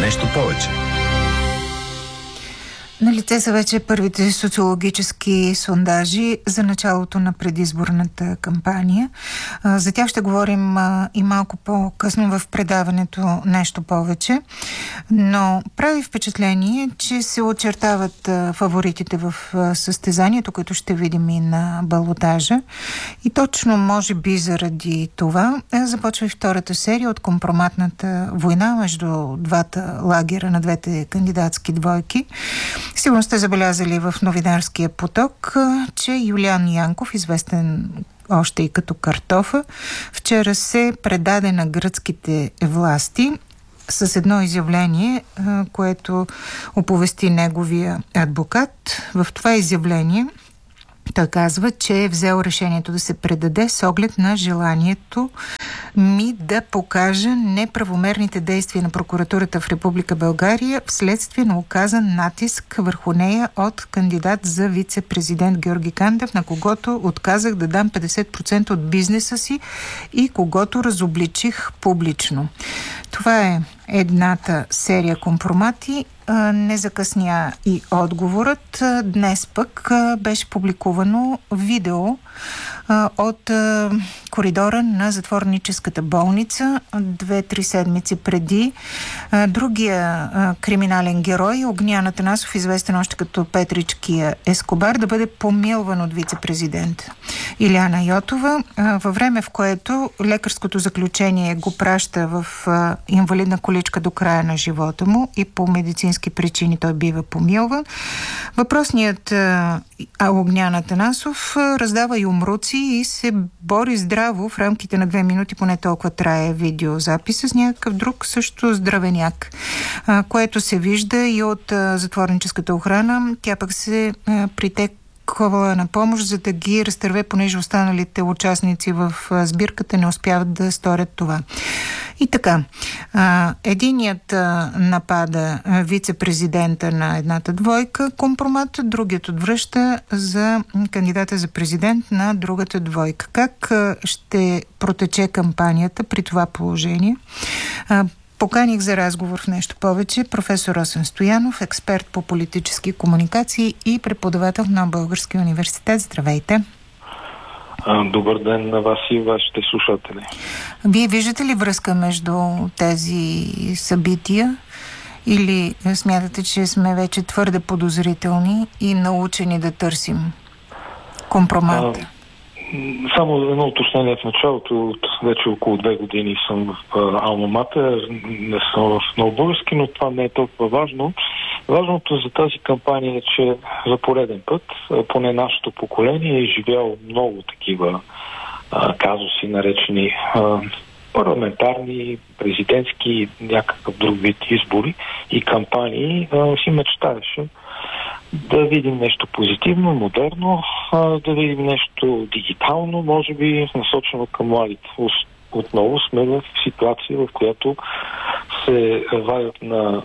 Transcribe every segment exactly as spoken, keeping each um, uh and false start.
нещо повече. Налице са вече първите социологически сондажи за началото на предизборната кампания. За тях ще говорим и малко по-късно в предаването нещо повече. Но прави впечатление, че се очертават фаворитите в състезанието, което ще видим и на балотажа. И точно, може би заради това, започва и втората серия от компроматната война между двата лагера на двете кандидатски двойки. Сигурно сте забелязали в новинарския поток, че Юлиан Янков, известен още и като Картофа, вчера се предаде на гръцките власти с едно изявление, което оповести неговия адвокат. В това изявление той казва, че е взел решението да се предаде с оглед на желанието ми да покажа неправомерните действия на прокуратурата в Република България вследствие на оказан натиск върху нея от кандидат за вице-президент Георги Кандев, на когото отказах да дам петдесет процента от бизнеса си и когото разобличих публично. Това е едната серия компромати. Не закъсня и отговорът. Днес пък беше публикувано видео от коридора на затворническата болница две-три седмици преди другия криминален герой Огнян Атанасов, известен още като Петричкия Ескобар, да бъде помилван от вице-президент Илияна Йотова, във време, в което лекарското заключение го праща в инвалидна количка до края на живота му и по медицински причини той бива помилван. Въпросният Огнян Атанасов раздава юмруци и се бори здраво в рамките на две минути, поне толкова трае видеозаписа, с някакъв друг също здравеняк, което се вижда и от затворническата охрана. Тя пък се притеква на помощ, за да ги разтърве, понеже останалите участници в сбирката не успяват да сторят това. И така, единият напада вице-президента на едната двойка компромат, другият отвръща за кандидата за президент на другата двойка. Как ще протече кампанията при това положение? Поканих за разговор в нещо повече професор Росен Стоянов, експерт по политически комуникации и преподавател на Българския университет. Здравейте! Добър ден на вас и вашите слушатели. Вие виждате ли връзка между тези събития или смятате, че сме вече твърде подозрителни и научени да търсим компромат? А, само едно уточнение в началото. От вече около две години съм в Алма Матер, не съм в Новобългарски, но това не е толкова важно. Важното за тази кампания е, че за пореден път, поне нашето поколение, е живяло много такива а, казуси, наречени а, парламентарни, президентски, някакъв друг вид избори и кампании. А, си мечтаеше да видим нещо позитивно, модерно, а, да видим нещо дигитално, може би насочено към младите. Отново сме в ситуация, в която се вадят на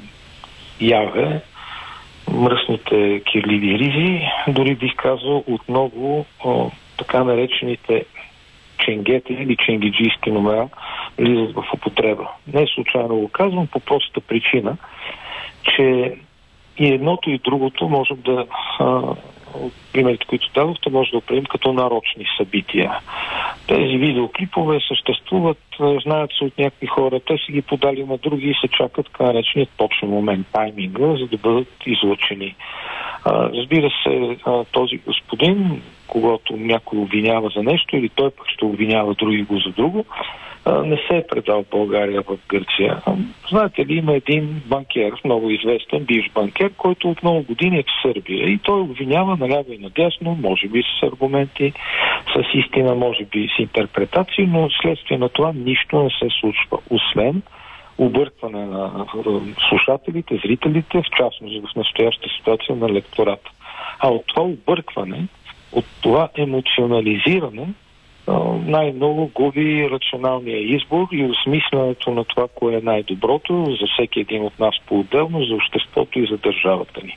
яве мръсните кирливи ризи, дори бих казал отново о, така наречените ченгети или ченгиджийски номера влизат в употреба. Не случайно го казвам по простата причина, че и едното и другото можем да а, примерите, които дадохте, може да определим като нарочни събития. Тези видеоклипове съществуват, знаят се от някакви хора, те си ги подали на други и се чакат така нареченият точен момент, тайминга, за да бъдат излъчени. А, разбира се, а, този господин, когато някой обвинява за нещо или той пък ще обвинява други го за друго, не се е предал България в Гърция. Знаете ли, има един банкер, много известен, бивш банкер, който от много години е в Сърбия и той обвинява наляво и надясно, може би с аргументи, с истина, може би с интерпретации, но следствие на това нищо не се случва, освен объркване на слушателите, зрителите, в частност в настояща ситуация на електората. А от това объркване, от това емоционализиране, най-много губи рационалния избор и осмисленето на това, кое е най-доброто за всеки един от нас по-отделно, за обществото и за държавата ни.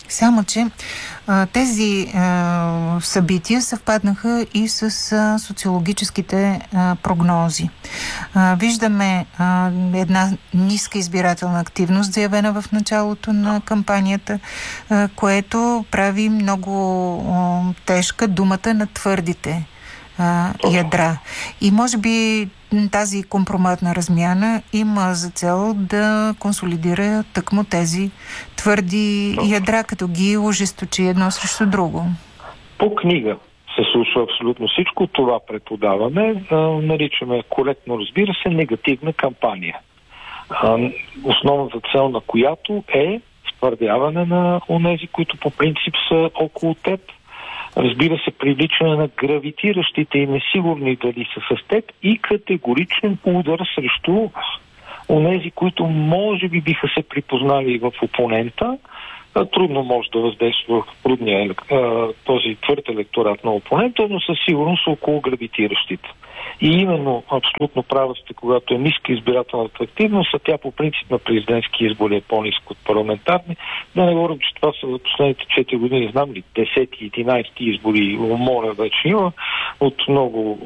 Само, че а, тези а, събития съвпаднаха и с а, социологическите а, прогнози. А, виждаме а, една ниска избирателна активност, заявена в началото на кампанията, а, което прави много а, тежка думата на твърдите а, ядра. И може би тази компроматна размяна има за цел да консолидира тъкмо тези твърди ядра, като ги ожесточи едно срещу друго. По книга се случва абсолютно всичко. Това преподаване а, наричаме коректно, разбира се, негативна кампания. А, основната цел на която е твърдяване на онези, които по принцип са около теб. Разбира се, привличане на гравитиращите и несигурни дали са с теб и категоричен удар срещу онези, които може би биха се припознали в опонента. Трудно може да въздейства в трудния, този твърд електорат на опонента, но със сигурност около гравитиращите. И именно абсолютно права сте, когато е ниска избирателната активност, а тя по принцип на президентски избори е по-ниска от парламентарни. Да не говорим, че това са за последните четири години, знам ли, десети, единайсети избори, моля вече има, от много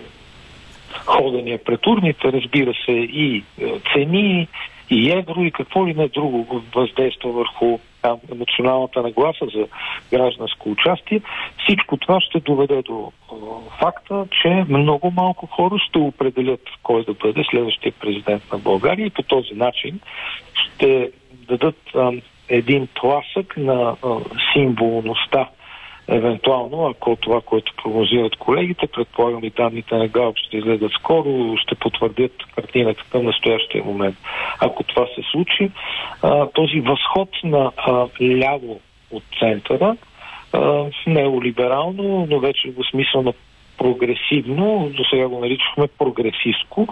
ходения пред урните, разбира се, и цени, и евро, и какво ли не друго въздейства върху там, емоционалната нагласа за гражданско участие. Всичко това ще доведе до е, факта, че много малко хора ще определят кой да бъде следващия президент на България и по този начин ще дадат е, един тласък на е, символността. Евентуално, ако това, което прогнозират колегите, предполагам и данните на Галп ще излезат скоро, ще потвърдят картината към настоящия момент. Ако това се случи, този възход на ляво от центъра, неолиберално, но вече в смисъл на прогресивно, до сега го наричахме прогресистко,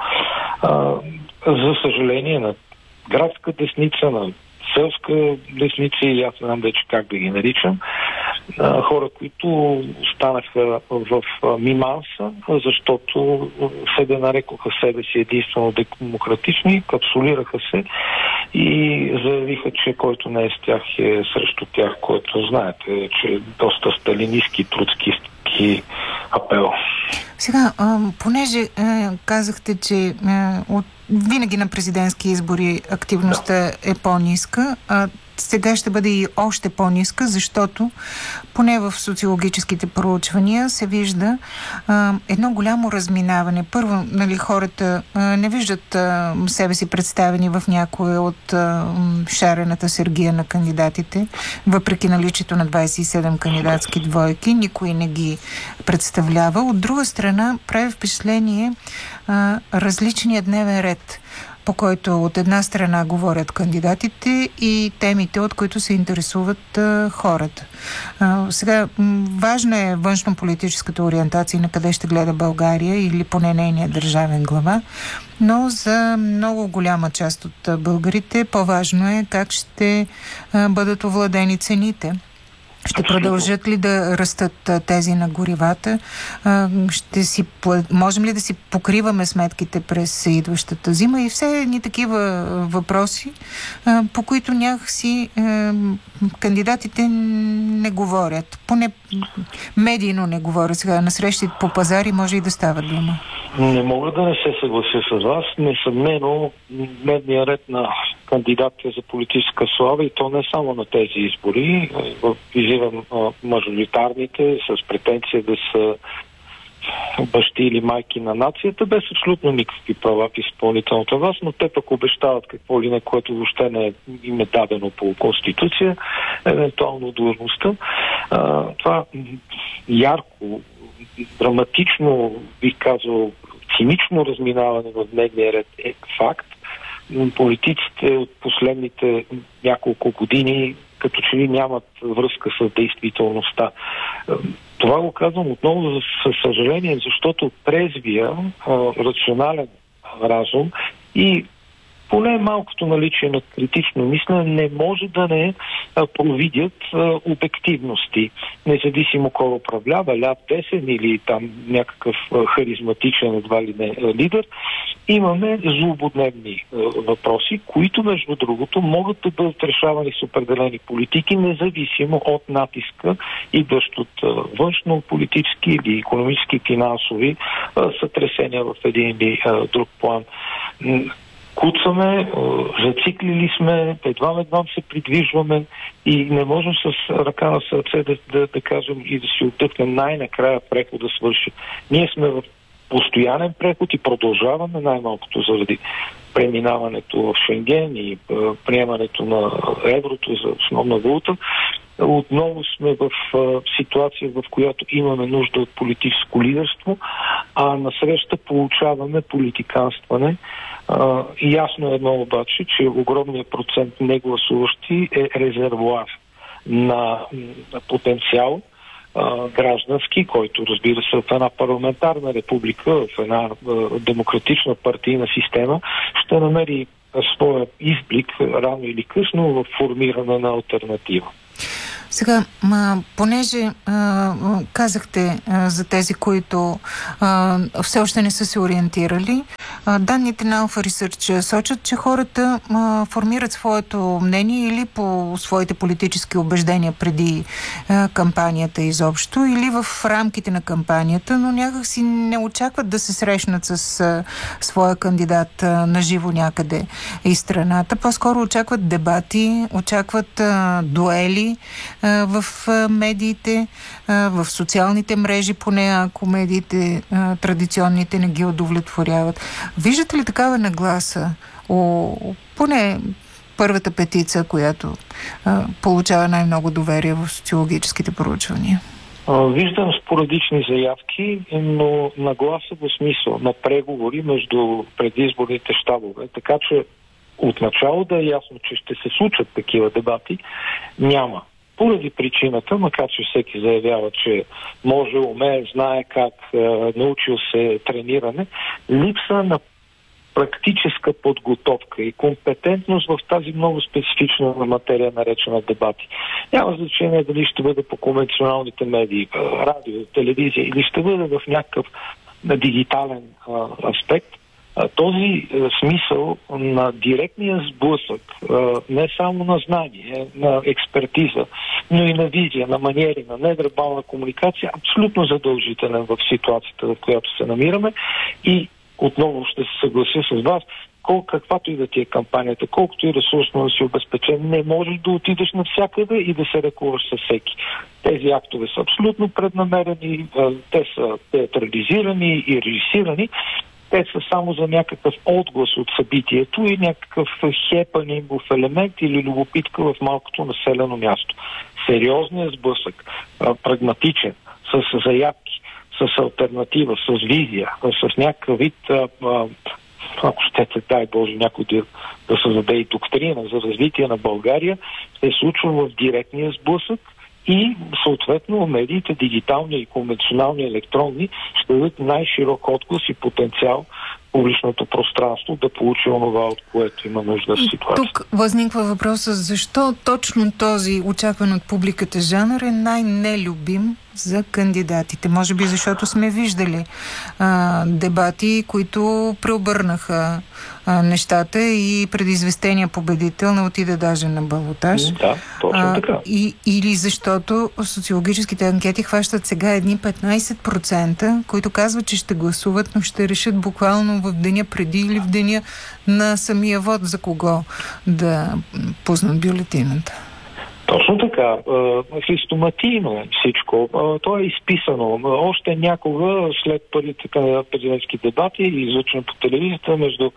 за съжаление на градска десница, на селска десница и аз не знам вече как да ги наричам, хора, които останаха в миманса, защото себе нарекоха себе си единствено демократични, капсулираха се и заявиха, че който не е с тях е срещу тях, който знаете, че е доста сталинистки, троцкистки апел. Сега, понеже казахте, че от винаги на президентски избори активността е по-ниска, а сега ще бъде и още по-ниска, защото поне в социологическите проучвания се вижда а, едно голямо разминаване. Първо, нали, хората а, не виждат а, себе си представени в някоя от а, шарената сергия на кандидатите, въпреки наличието на двайсет и седем кандидатски двойки, никой не ги представлява. От друга страна, прави впечатление а, различният дневен ред, по който от една страна говорят кандидатите и темите, от които се интересуват а, хората. А, сега, м- важна е външно-политическата ориентация на къде ще гледа България или поне нейния държавен глава, но за много голяма част от българите по-важно е как ще а, бъдат овладени цените. Ще продължат ли да растат тези на горивата? Ще си, можем ли да си покриваме сметките през идващата зима? И все едни такива въпроси, по които някакси кандидатите не говорят. Поне медийно не говорят. Сега на срещите по пазари може и да става дума. Не мога да не се съглася с вас. Несъмнено, дневният ред на кандидатите за политическа слава, и то не само на тези избори, визирам мажоритарните с претенция да са бащи или майки на нацията, без абсолютно никакви права в изпълнителната власт, но те пък обещават какво ли не, което въобще не им е дадено по Конституция, евентуално длъжността. Това ярко, драматично, бих казал, цинично разминаване в дневния ред е факт. Политиците от последните няколко години като че ли нямат връзка с действителността. Това го казвам отново със съжаление, защото трезвия, рационален разум и поне малкото наличие на критично мислене не може да не а, провидят а, обективности, независимо кой управлява, ляв, десен или там някакъв а, харизматичен едва ли не а, лидер. Имаме злободневни а, въпроси, които между другото могат да бъдат решавани с определени политики, независимо от натиска, идващ от а, външно-политически или икономически, финансови а, сътресения в един или а, друг план. Куцаме, зациклили сме, едва-едва се придвижваме и не можем с ръка на сърце да, да, да кажем и да си отдъхнем най-накрая прехода свърши. Ние сме в постоянен преход и продължаваме най-малкото заради преминаването в Шенген и е, приемането на еврото за основна валута. Отново сме в е, ситуация, в която имаме нужда от политическо лидерство, а насреща получаваме политиканстване. Uh, ясно е едно обаче, че огромният процент негласуващи е резервуар на, на потенциал uh, граждански, който разбира се в една парламентарна република, в една uh, демократична партийна система ще намери своя изблик рано или късно в формиране на алтернатива. Сега, ма, понеже а, казахте а, за тези, които а, все още не са се ориентирали, а, данните на Alpha Research сочат, че хората а, формират своето мнение или по своите политически убеждения преди а, кампанията изобщо, или в рамките на кампанията, но някак си не очакват да се срещнат с а, своя кандидат а, на живо някъде из страната. По-скоро очакват дебати, очакват а, дуели в медиите, в социалните мрежи, поне ако медиите традиционните не ги удовлетворяват. Виждате ли такава нагласа? О, поне първата петица, която получава най-много доверие в социологическите проучвания. Виждам спорадични заявки, но нагласа в смисъл на преговори между предизборните щабове, така че отначало да е ясно, че ще се случат такива дебати, няма. Поради причината, макар че всеки заявява, че може, умее, знае как, е, научил се трениране, липса на практическа подготовка и компетентност в тази много специфична материя, наречена дебати. Няма значение дали ще бъде по конвенционалните медии, радио, телевизия или ще бъде в някакъв дигитален а, аспект. Този е, смисъл на директния сблъсък, е, не само на знание, на експертиза, но и на визия, на маниери, на невербална комуникация, абсолютно задължителен в ситуацията, в която се намираме. И отново ще се съглася с вас, колко, каквато и да ти е кампанията, колкото и ресурсно да си обезпечен, не можеш да отидеш навсякъде и да се ръкуваш със всеки. Тези актове са абсолютно преднамерени, те са театрализирани и режисирани. Те са само за някакъв отглас от събитието и някакъв хепанингов елемент или любопитка в малкото населено място. Сериозният сблъсък, прагматичен, с заявки, с алтернатива, с визия, с някакъв вид, ако щете, дай Боже, някой да, да създаде и доктрина за развитие на България, се случва в директния сблъсък и съответно медиите, дигитални и конвенционални електронни, ще дадат най-широк отглас и потенциал публичното пространство да получи онова, от което има нужда в ситуация. Тук възниква въпроса, защо точно този очакван от публиката жанр е най-нелюбим за кандидатите. Може би защото сме виждали а, дебати, които преобърнаха а, нещата и предизвестения победител не отиде даже на балотаж. Да, точно така. А, и, или защото социологическите анкети хващат сега едни петнайсет процента, които казват, че ще гласуват, но ще решат буквално в деня преди или в деня на самия вод за кого да пуснат бюлетината. Точно така. Христоматийно всичко. То е изписано. Още някога след първите президентски дебати, излъчено по телевизията между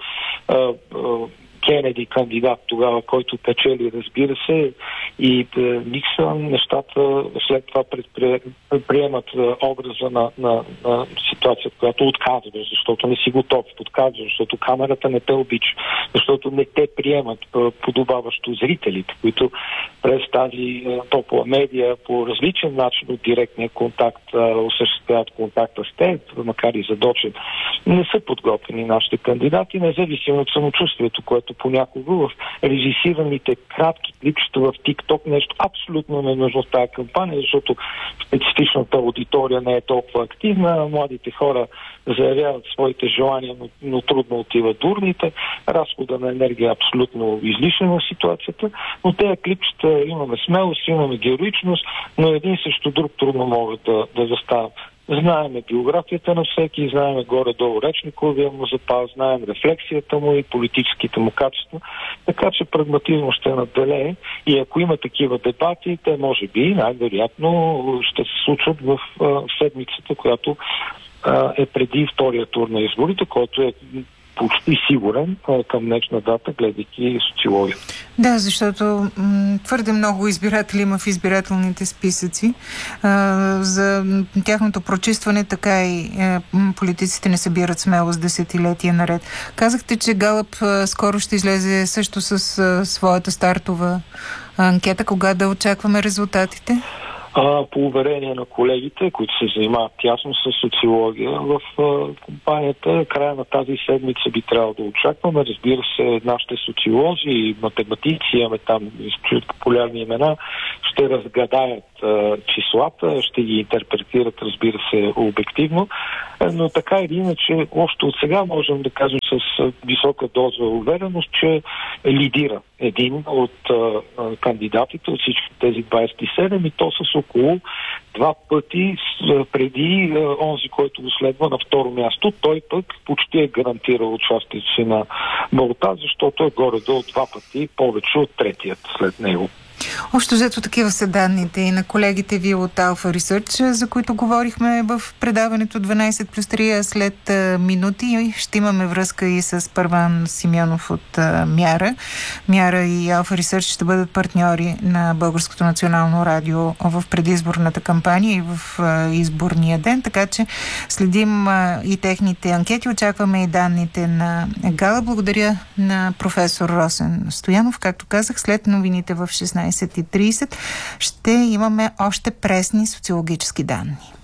Кенеди, кандидат тогава, който печели, разбира се, и Никсън, нещата след това приемат образа на, на, на ситуация, в която отказваш, защото не си готов, отказваш, защото камерата не те обича, защото не те приемат подобаващо зрителите, които през тази топла медия по различен начин от директния контакт осъществяват контакта с теб, макар и задочен. Не са подготвени нашите кандидати, независимо от самочувствието, което просто понякога в режисираните кратки клипчета в TikTok нещо абсолютно ненужно в тази кампания, защото специфичната аудитория не е толкова активна, младите хора заявяват своите желания, но, но трудно отиват до урните. Разхода на енергия е абсолютно излишен в ситуацията, но тези клипчета имаме смелост, имаме героичност, но един срещу друг трудно могат да, да застават. Знаеме биографията на всеки, знаеме горе-долу речниковия му запас, знаем рефлексията му и политическите му качества, така че прагматизмо ще наделее и ако има такива дебати, те може би най-вероятно ще се случат в а, седмицата, която а, е преди втория тур на изборите, който е почти сигурен а, към днешна дата, гледайки социология. Да, защото м- твърде много избиратели има в избирателните списъци. А, за тяхното прочистване така и е, политиците не събират смелост десетилетия наред. Казахте, че Галъп а, скоро ще излезе също с а, своята стартова анкета. Кога да очакваме резултатите? А, по уверение на колегите, които се занимават тясно с социология в а, компанията, края на тази седмица би трябвало да очакваме. Разбира се, нашите социолози и математици, имаме там изключително популярни имена, ще разгадаят а, числата, ще ги интерпретират, разбира се, обективно, но така или иначе, още от сега можем да кажем с висока доза увереност, че лидира един от а, кандидатите от всички тези двадесет и седем и то с около два пъти преди а, онзи, който го следва на второ място. Той пък почти е гарантирал участието си на Балта, защото е горе-долу два пъти повече от третият след него. Общо взето такива са данните и на колегите ви от Alpha Research, за които говорихме в предаването дванадесет плюс три, а след а, минути ще имаме връзка и с Първан Симеонов от а, Мяра. Мяра и Alpha Research ще бъдат партньори на Българското национално радио в предизборната кампания и в а, изборния ден, така че следим а, и техните анкети, очакваме и данните на Гала. Благодаря на професор Росен Стоянов. Както казах, след новините в шестнадесет и тридесет ще имаме още пресни социологически данни.